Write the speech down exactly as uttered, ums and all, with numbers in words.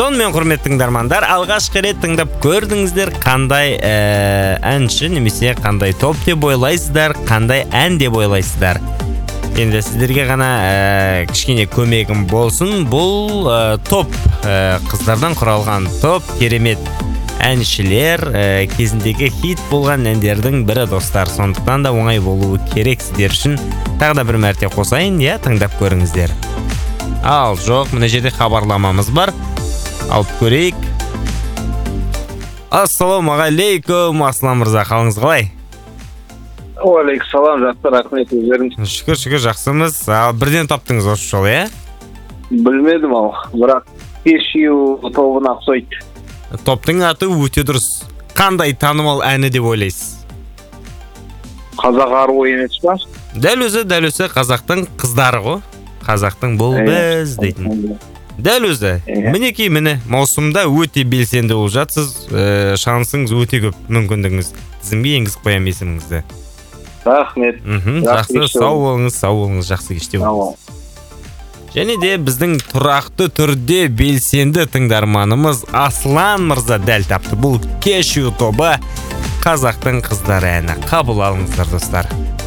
Сонымен құрметті тыңдармандар, алғашқы рет тыңдап көрдіңіздер, қандай ә, әнші немесе қандай топ деп ойлайсыздар, қандай ән деп ойлайсыздар. Енді сіздерге ғана ә, кішкене көмегім болсын. Бұл ә, топ ә, қыздардан құралған топ, керемет әншілер, ә, кезіндегі хит болған әндердің бірі достар. Сондықтан да оңай болуы керек сіздер үшін. Тағы да бір мәрте қосайын, я, тыңдап көріңіздер. Ал, жоқ, мына жерде хабарламамыз бар. Алып көрейік. Ассалаумағалейкум, Аслан мырза, қалыңыз қалай? Уалейкум салам, жақсы, рахмет, өздеріңіз. Шүкір, шүкір, жақсымыз. Ал, бірден таптыңыз осы жолы, иә? Білмедім ал, бірақ кешью тобына ұқсайды. Топтың аты өте дұрыс. Қандай танымал әні деп ойлайсыз? Қазақ аруы емес па? Дәл өзі, дәл өзі қазақтың қыздары ғой. Қазақтың бұл біз дейтін. Дәл өзі. Мінекей, міне, маусымда өте белсенді болып жатсыз. Ә, шансыңыз өте көп, мүмкіндігіңіз. Тізімге енгізіп қоям есіміңізді. Рахмет. Мхм, жақсы, сау болыңыз, сау болыңыз, жақсы кеште болыңыз. Және де біздің тұрақты түрде белсенді тыңдарманымыз Аслан мырза дәл тапты. Бұл кешью тобы қазақтың қыздары әні. Қабыл алыңыздар достар.